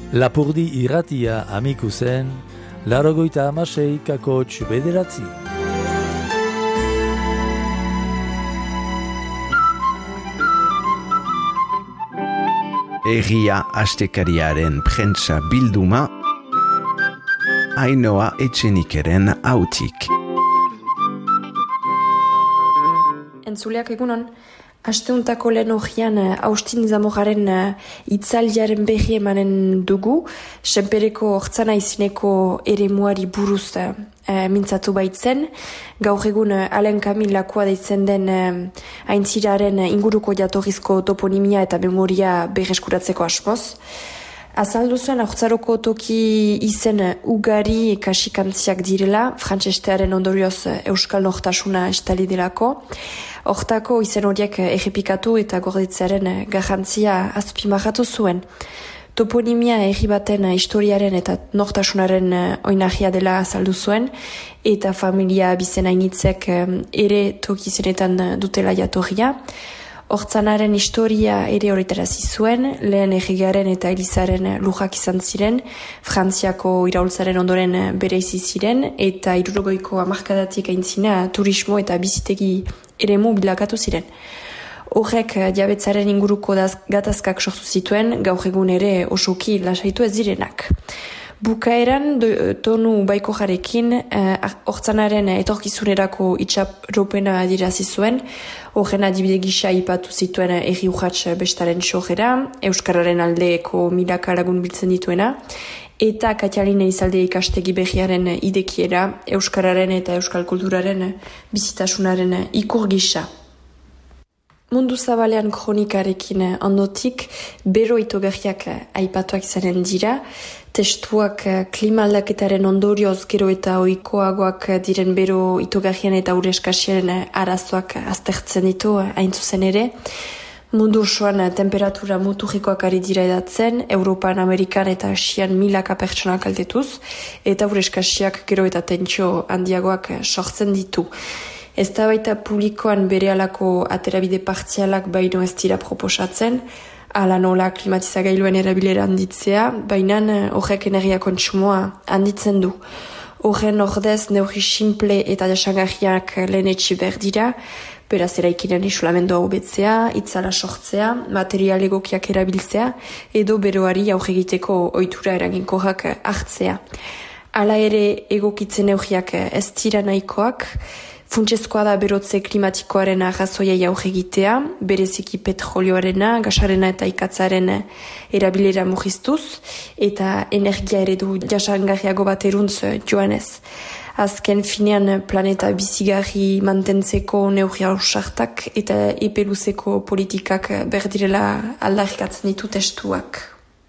Lapurdi irratia amiku zen, 96,9. Egia astekariaren prentsa bilduma, Ainhoa Etxenikeren hautik. Entzuleak egunon, asteuntako lehen hogian Austin Zamoraren itzaldiaren berri emanen dugu, senpereko hortzana izineko eremuari buruz mintzatu baitzen. Gaur egun Alain Camille Lakoa deitzen den aintziraren inguruko jatorrizko toponimia eta memoria berreskuratzeko asmoz. Azaldu zuen haurtzaroko toki izen ugari kasikantziak direla, frantsestearen ondorioz euskal nortasuna estali delako. Hortako izen horiek errepikatu eta gordetzearen garrantzia azpimarratu zuen. Toponimia herri baten historiaren eta nortasunaren oinarria dela azaldu zuen, eta familia bizenainitzek ere toki izenetan dutela jatorria. Hortzanaren historia ere horretarazi zuen, lehen erregaren eta Elizaren lujak izan ziren, Frantziako iraultzaren ondoren bereizi ziren, eta 60ko hamarkadatik aintzina turismo eta bizitegi eremu bilakatu ziren. Horrek jabetzaren inguruko gatazkak sortu zituen, gaur egun ere osoki lasaitu ez direnak. Bukaeran tonu baiko jarekin hortzanaren etorkizunerako itxaropena adirazi zuen, horren adibide gisa ipatu zituen erri urratx bestaren sojera, Euskararen aldeko milaka lagun biltzen dituena, eta Katialin Elizalde ikastegi berriaren idekiera, Euskararen eta Euskal kulturaren bizitasunaren ikur gisa. Mundu zabalean kronikarekin ondotik, bero itogarriak aipatuak izanen dira, testuak klima aldaketaren ondorioz gero eta ohikoagoak diren bero itogarrien eta ureskasien arazoak aztertzen ditu hain zuzen ere. Mundu osoan temperatura muturrikoak ari dira edatzen, Europan, Amerikan eta Asian milaka pertsonak aldetuz, eta ureskasiak gero eta tentsio handiagoak sortzen ditu. Ez da baita publikoan bere alako aterabide partzialak baino ez dira proposatzen, ala nola klimatizagailuen erabilera handitzea, baina horrek energia kontsumoa handitzen du. Horren ordez neurri simple eta jasangarriak lehenetsi behar dira, beraz eraikinen isolamendua hobetzea, itzala sortzea, material egokiak erabiltzea, edo beroari aurregiteko ohitura eraginkorrak hartzea. Hala ere egokitzen neurriak ez dira nahikoak, funtsezkoa da berotze klimatikoaren arrazoiai aurregitea, bereziki petrolioarena, gasarena eta ikatzaren erabilera mugiztuz, eta energia eredu jasangarriago bat eruntz joanez. Azken finean planeta bizigarri mantentzeko neurri ausartak eta epeluzeko politikak berdirela aldarrikatzen ditu testuak.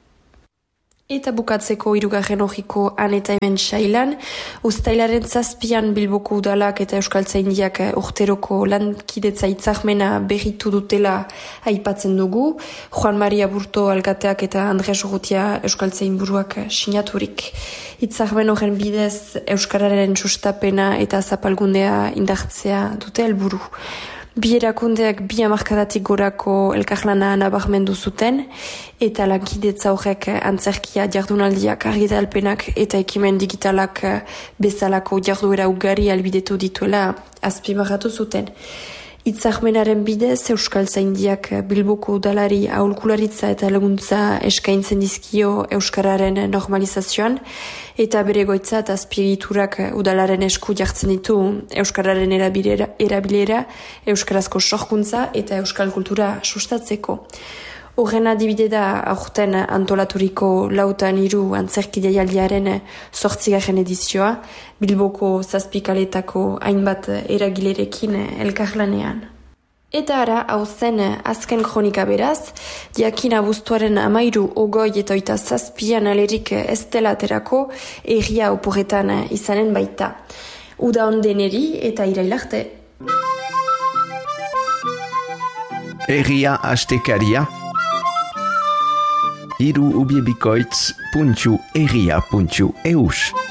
Eta bukatzeko hirugarren hogiko han eta hemen sailan, uztailaren 7 Bilboko udalak eta Euskaltzaindiak urteroko lankidetza hitzarmena berritu dutela aipatzen dugu, Juan Maria Burto alkateak eta Andreas Urrutia Euskaltzainburuak sinaturik. Hitzarmen horren bidez Euskararen sustapena eta zapalgundea indartzea dute helburu. Bi erakundeak 2 hamarkadatik gorako elkarlana nabarmendu zuten, eta lankidetza horrek antzerkia jardunaldiak, argitalpenak eta ekimen digitalak bezalako jarduera ugari albidetu dituela azpimarratu zuten. Hitzarmenaren bidez Euskaltzaindiak Bilboko udalari aholkularitza eta laguntza eskaintzen dizkio Euskararen normalizazioan, eta bere goitza eta azpiegiturak udalaren esku jartzen ditu Euskararen erabilera, Euskarazko sorkuntza eta Euskal kultura sustatzeko. Horren adibide da aurten antolaturiko 4 antzerki jaialdiaren 8. edizioa, Bilboko 7 kaletako hainbat eragilerekin elkarlanean. Eta ara, hau zen azken kronika beraz, jakin abuztuaren 13, 20 eta 27 alerik ez dela aterako erria oporretan izanen baita. Uda ondeneri eta irailarte. Egia astekaria, iruubiebikoitz.egia.eus